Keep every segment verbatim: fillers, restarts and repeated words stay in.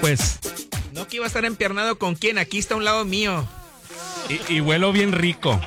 pues. No que iba a estar empiernado con quién, aquí está a un lado mío. Y, y huelo bien rico.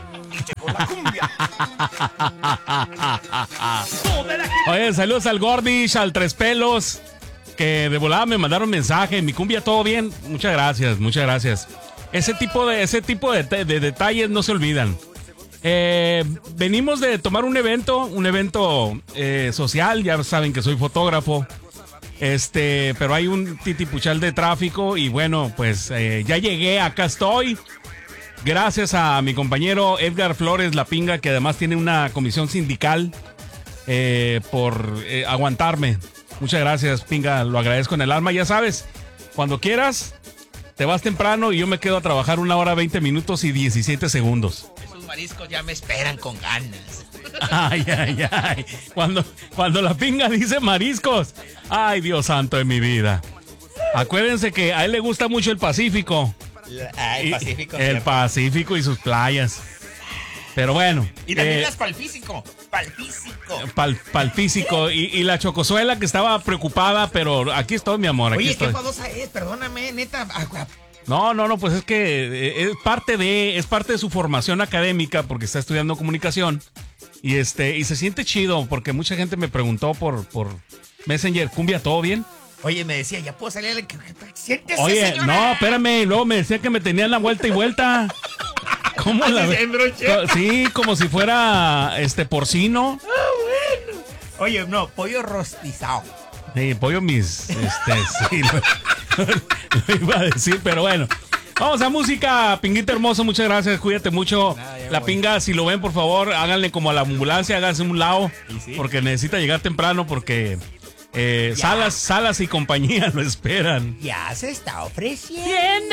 Oye, saludos al Gordish, al Tres Pelos, que de volada me mandaron mensaje. Mi cumbia, ¿todo bien? Muchas gracias, muchas gracias. Ese tipo de, ese tipo de, de, de detalles no se olvidan. Eh, venimos de tomar un evento, un evento eh, social. Ya saben que soy fotógrafo. Este, pero hay un titipuchal de tráfico y bueno, pues eh, ya llegué, acá estoy. Gracias a mi compañero Edgar Flores La Pinga, que además tiene una comisión sindical, eh, por eh, aguantarme. Muchas gracias, Pinga, lo agradezco en el alma. Ya sabes, cuando quieras, te vas temprano y yo me quedo a trabajar una hora, veinte minutos y diecisiete segundos. Esos mariscos ya me esperan con ganas. Ay, ay, ay. Cuando, cuando La Pinga dice mariscos, ay, Dios santo de mi vida. Acuérdense que a él le gusta mucho el Pacífico. Ah, el Pacífico. Y, el Pacífico y sus playas. Pero bueno. Y también eh, las palfísico. Palfísico. Pal, pal físico. Y, y la Chocosuela, que estaba preocupada, pero aquí estoy, mi amor. Aquí Oye, estoy. qué famosa es, perdóname, neta. No, no, no, pues es que es parte de, es parte de su formación académica, porque está estudiando comunicación. Y este, y se siente chido, porque mucha gente me preguntó por, por Messenger, cumbia, ¿todo bien? Oye, me decía, ya puedo salir. Siéntese, Oye, señora. no, espérame, y luego me decía que me tenían la vuelta y vuelta. ¿Cómo la ve? Sí, como si fuera este porcino. Ah, bueno. Oye, no, pollo rostizado. Sí, pollo mis, este, sí, lo, lo iba a decir, pero bueno. Vamos a música, Pinguito hermoso, muchas gracias, cuídate mucho. Nada, la voy. Pinga, si lo ven, por favor, háganle como a la ambulancia, háganse un lado, sí? Porque necesita llegar temprano, porque eh, Salas, Salas y compañía lo esperan. Ya se está ofreciendo.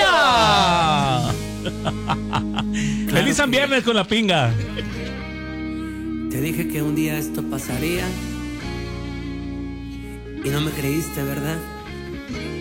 Feliz San Viernes con La Pinga. Te dije que un día esto pasaría y no me creíste, ¿verdad?